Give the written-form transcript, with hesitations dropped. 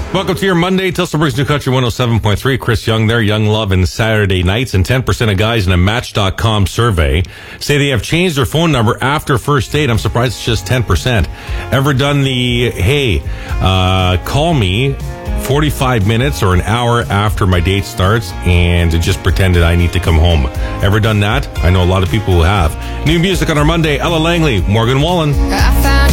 Welcome to your Monday, Tilsonburg's New Country 107.3. Chris Young there, Young Love and Saturday Nights. And 10% of guys in a Match.com survey say they have changed their phone number after first date. I'm surprised it's just 10%. Ever done the, hey, call me 45 minutes or an hour after my date starts and just pretended I need to come home? Ever done that? I know a lot of people who have. New music on our Monday, Ella Langley, Morgan Wallen.